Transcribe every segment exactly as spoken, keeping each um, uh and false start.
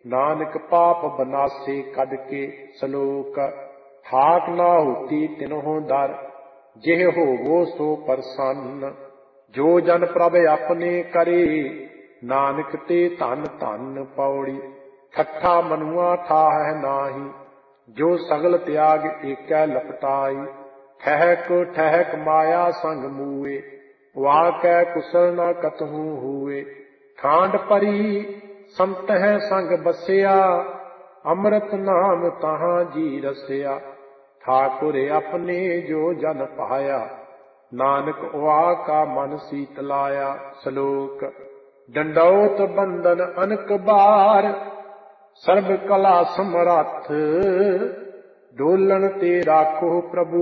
नानक पाप बनासे कद के सलोक। ठाक ना होती तिन्हों दर, जेह होवो सो प्रसन्न। जो जन प्रभ अपने करे, नानक ते धन धन पौड़ी। ठट्ठा मनुआ ठाह नाही, जो सगल त्याग एकै लपटाई। ठहक ठहक माया संग मूए, वाकै कुशल न कतहु हुए। खांड परी संतह संग बसिया, अमृत नाम तहां जी रसिया। ठाकुर अपने जो जन पाया, नानक वा का मन शीतलाया। श्लोक। डंडौत बंदन अनक बार, सर्ब कला समरथ। डोलन ते राखो प्रभु,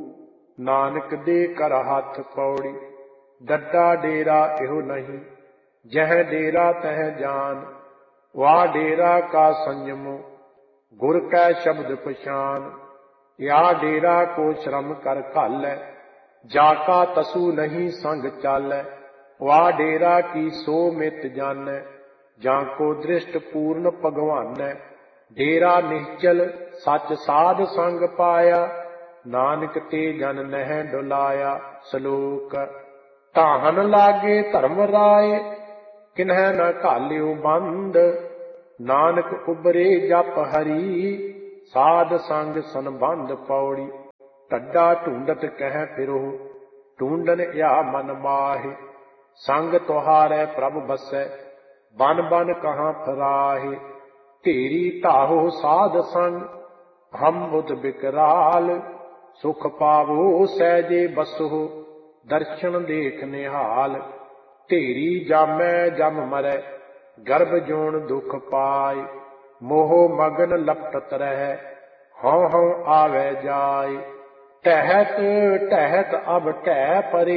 नानक दे कर हाथ पौड़ी। डड्डा डेरा एहो नहीं, जह डेरा तह जान। वा डेरा का संयमो, गुर कै शब्द पछान। या डेरा को श्रम कर खालै, जाका तसु नहीं संग चालै। वा डेरा की सो मित जानै, जाको दृष्ट पूर्ण भगवानै। डेरा निश्चल सच साध संग पाया, नानक ते जन नह डुलाया। श्लोक। ढाहन लागे धर्म राय, किन्ह न घालियो बंद। नानक उबरे जप हरि, साध संग संबंध पौड़ी। ढड्डा ढूंढत कह फिरो, ढूंढन या मन माहे। संग तुहारै प्रभ बसै, बन बन कहाँ फराहे। ढेरी ढाहो साध संग, हम बुध बिकराल। सुख पावो सहजे बसो, दर्शन देख निहाल। ढेरी जामै जम मरै, गर्भ जोन दुख पाए। मोह मगन लपटत रह, हौं हौं आवे जाए। टहत टहत अब टह परे,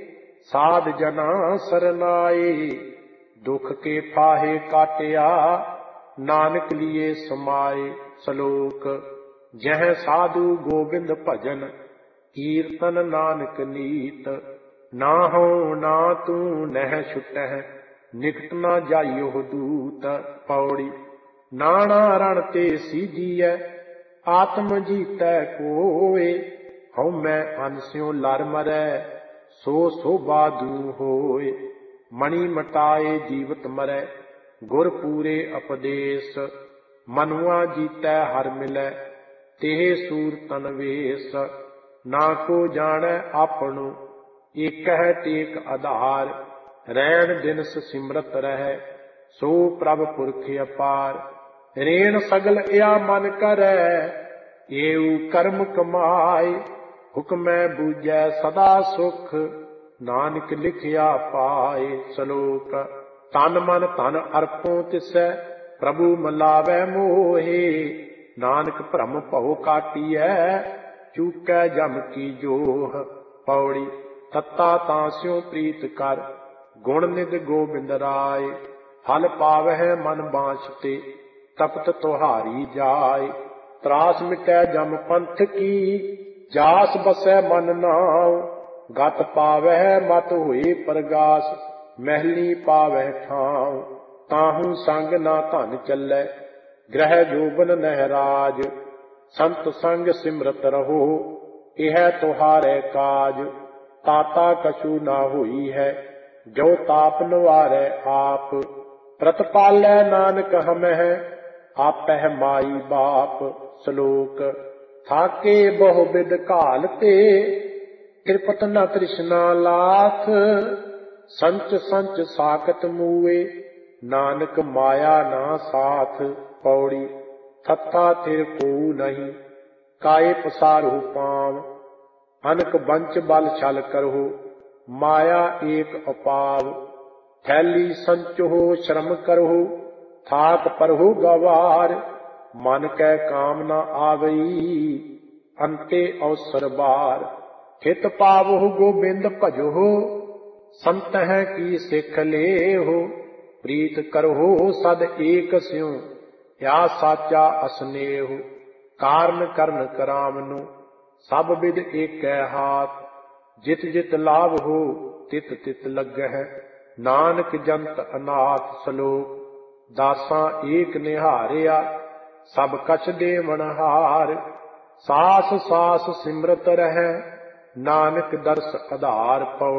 साध जना सरनाए। दुख के फाहे काटिया, नानक लिए समाए। श्लोक। जह साधु गोबिंद भजन, कीर्तन नानक नीत। ना हो ना तू नह छुटह, निकट न जाइयो दूत। पौड़ी। नाना रण ते सीजिए, आत्म जीतै कोय। हऊँ मैं अनस्यों लर मरै, सो शोभा दू होय। मणि मटाए जीवत मरै, गुर पूरे उपदेश। मनुआ जीतै हर मिलै, तेह सूर तन वेश। ना को जानै आपनो, एकह टेक आधार। रैन दिनस सिमरत रहै, सो प्रभ पुरख अपार। रेण सगल या मन करै, एऊ कर्म कमाए। हुक्मै बूझै सदा सुख, नानक लिखिया पाए। श्लोक। तन मन धन अर्पों तिसै, प्रभु मिलावै मोहे। नानक भ्रम भਉ काटियै, चूकै जम की जोह। पौड़ी। तत्ता तांस्यों प्रीत कर, गुण निध गोबिंद राय। फल पावह मन बांछते, तपत तुहारी जाय। त्रास मिटै जम पंथ की, जास बसै मन नाव। गत पावह मत होए प्रगास, महली पावह ठाव। ताहू संग ना धन चलै, ग्रह जोबन नहराज। संत संग सिमरत रहो, यह तुहारे काज। ताता कछु ना होई है, जो ताप निवारै आप। प्रतिपालै नानक हमह, आपह माई बाप। श्लोक। थाके बहु बिद घालते, कृपत न तृष्णा लाथ। संच संच साकत मूए, नानक माया ना साथ। पौड़ी। थत्था थिर को नहीं, काये पसारो पाव। अनक बंच बल छल करहो, माया एक अपाव। थैली संचो श्रम करहो, थाक परहो गवार। मन कै कामना आवई, अंते अवसर बार। हित पावो गोबिंद भजो, संतह की सिख लेहो। प्रीत करहो सद एक स्यों, या साचा असनेहो। कारण करन करावनु, सब विद एकै हाथ। जित जित लाभ हो, तित तित लगह। नानक जंत अनाथ। श्लोक। ਦਾਸਾਂ ਏਕ ਨਿਹਾਰਿਆ, ਸਭ ਕਛ ਦੇਵਨਹਾਰ। ਸਾਸ ਸਾਸ ਸਿਮਰਤ ਰਹੈ, ਨਾਨਕ ਦਰਸ ਆਧਾਰ। ਪਉੜੀ